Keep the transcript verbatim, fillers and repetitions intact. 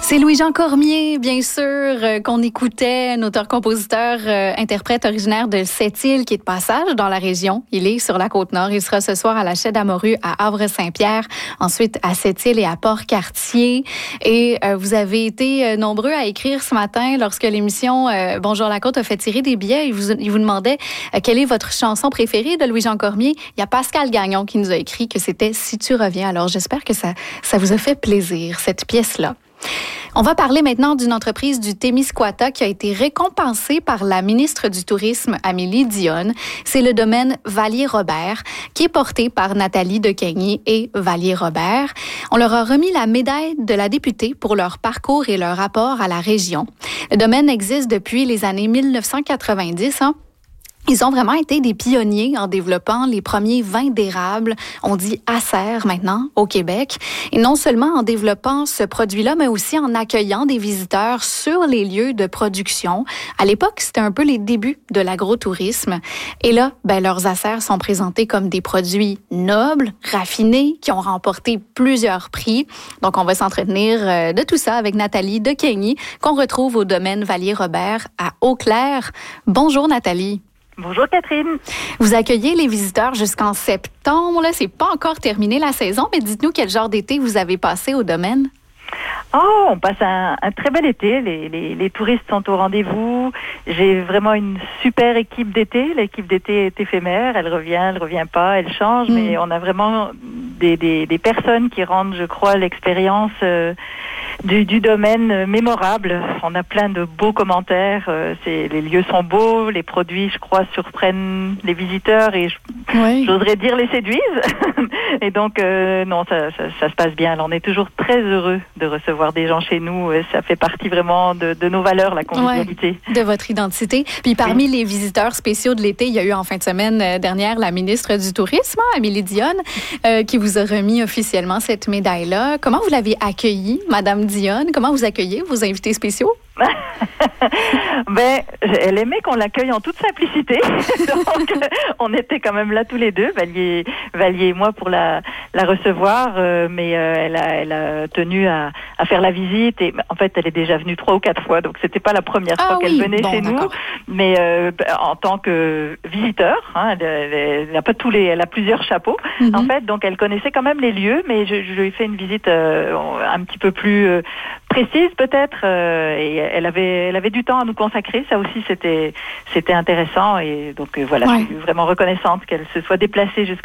C'est Louis-Jean Cormier, bien sûr, euh, qu'on écoutait, un auteur-compositeur, euh, interprète originaire de Sept-Îles, qui est de passage dans la région. Il est sur la Côte-Nord. Il sera ce soir à la Chais-d'Amorue à Havre-Saint-Pierre, ensuite à Sept-Îles et à Port-Cartier. Et euh, vous avez été euh, nombreux à écrire ce matin lorsque l'émission euh, Bonjour la Côte a fait tirer des billets. Il vous, il vous demandait euh, quelle est votre chanson préférée de Louis-Jean Cormier. Il y a Pascal Gagnon qui nous a écrit que c'était Si tu reviens. Alors j'espère que ça, ça vous a fait plaisir, cette pièce-là. On va parler maintenant d'une entreprise du Témiscouata qui a été récompensée par la ministre du Tourisme, Amélie Dionne. C'est le domaine Vallier-Robert, qui est porté par Nathalie Dequegny et Vallier-Robert. On leur a remis la médaille de la députée pour leur parcours et leur rapport à la région. Le domaine existe depuis les années mille neuf cent quatre-vingt-dix, hein? Ils ont vraiment été des pionniers en développant les premiers vins d'érable, on dit acer maintenant, au Québec. Et non seulement en développant ce produit-là, mais aussi en accueillant des visiteurs sur les lieux de production. À l'époque, c'était un peu les débuts de l'agrotourisme. Et là, ben, leurs acers sont présentés comme des produits nobles, raffinés, qui ont remporté plusieurs prix. Donc, on va s'entretenir de tout ça avec Nathalie Dequegny, qu'on retrouve au domaine Vallier-Robert à Eau-Claire. Bonjour Nathalie. Bonjour Catherine. Vous accueillez les visiteurs jusqu'en septembre. Là, c'est pas encore terminé la saison, mais dites-nous quel genre d'été vous avez passé au domaine. Oh, on passe un, un très bel été. Les, les, les touristes sont au rendez-vous. J'ai vraiment une super équipe d'été. L'équipe d'été est éphémère. Elle revient, elle revient pas, elle change. Mm. Mais on a vraiment des, des, des personnes qui rendent, je crois, l'expérience euh, du, du domaine mémorable. On a plein de beaux commentaires. Euh, c'est, les lieux sont beaux. Les produits, je crois, surprennent les visiteurs et je, oui. j'oserais dire les séduisent. Et donc, euh, non, ça, ça, ça se passe bien. Alors, on est toujours très heureux de recevoir des gens chez nous. Ça fait partie vraiment de, de nos valeurs, la convivialité. Ouais, de votre identité. Puis parmi oui. les visiteurs spéciaux de l'été, il y a eu en fin de semaine dernière la ministre du Tourisme, Amélie Dionne, euh, qui vous a remis officiellement cette médaille-là. Comment vous l'avez accueillie, Madame Dionne? Comment vous accueillez vos invités spéciaux? Ben, elle aimait qu'on l'accueille en toute simplicité. Donc, on était quand même là tous les deux, Vallier, Vallier et moi, pour la, la recevoir. Euh, mais euh, elle, a, elle a tenu à, à faire la visite. Et en fait, elle est déjà venue trois ou quatre fois, donc c'était pas la première ah, fois oui. qu'elle venait bon, chez d'accord. nous. Mais euh, en tant que visiteur, hein, elle, elle, elle a pas tous les, elle a plusieurs chapeaux. Mm-hmm. En fait, donc elle connaissait quand même les lieux, mais je, je lui ai fait une visite euh, un petit peu plus euh, précise peut-être. Euh, et elle avait, elle avait du temps à nous consacrer. Ça aussi, c'était, c'était intéressant. Et donc, euh, voilà, ouais. je suis vraiment reconnaissante qu'elle se soit déplacée jusqu'à